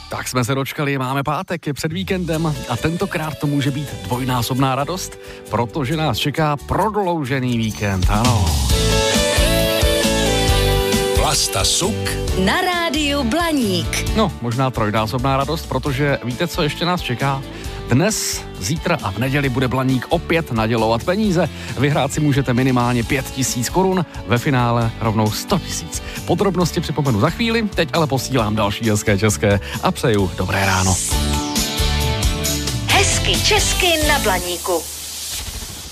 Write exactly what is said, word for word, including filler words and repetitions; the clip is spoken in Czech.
Tak jsme se dočkali, máme pátek, je před víkendem a tentokrát to může být dvojnásobná radost, protože nás čeká prodloužený víkend, ano. Vlasta Suk na rádiu Blaník. No, možná trojnásobná radost, protože víte, co ještě nás čeká? Dnes, zítra a v neděli bude Blaník opět nadělovat peníze. Vyhrát si můžete minimálně pět tisíc korun, ve finále rovnou sto tisíc. Podrobnosti připomenu za chvíli, teď ale posílám další hezké české a přeju dobré ráno. Hezky česky na Blaníku.